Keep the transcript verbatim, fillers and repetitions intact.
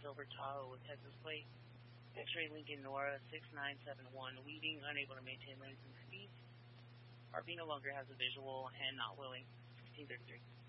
silver Tahoe with Texas plate. X-ray Lincoln Nora six nine seven one, leading, unable to maintain lanes and speed. R V no longer has a visual and not willing. sixteen thirty-three.